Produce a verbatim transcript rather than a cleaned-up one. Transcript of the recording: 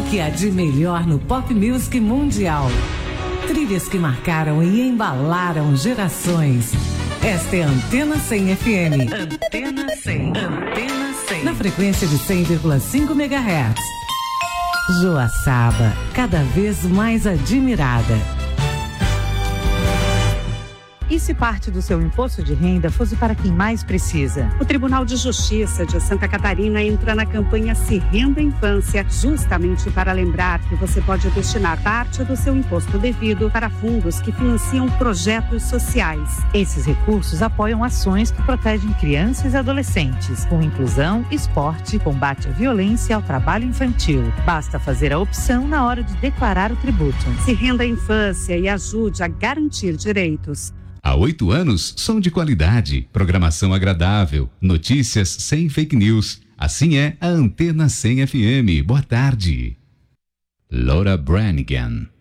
que há de melhor no pop music mundial. Trilhas que marcaram e embalaram gerações. Esta é a Antena cem F M. Antena cem. Antena cem. Na frequência de cem vírgula cinco megahertz. Joaçaba, cada vez mais admirada. E se parte do seu imposto de renda fosse para quem mais precisa? O Tribunal de Justiça de Santa Catarina entra na campanha Se Renda Infância, justamente para lembrar que você pode destinar parte do seu imposto devido para fundos que financiam projetos sociais. Esses recursos apoiam ações que protegem crianças e adolescentes, com inclusão, esporte, combate à violência e ao trabalho infantil. Basta fazer a opção na hora de declarar o tributo. Se renda a infância e ajude a garantir direitos. Há oito anos, som de qualidade, programação agradável, notícias sem fake news. Assim é a Antena cem F M. Boa tarde. Laura Branigan.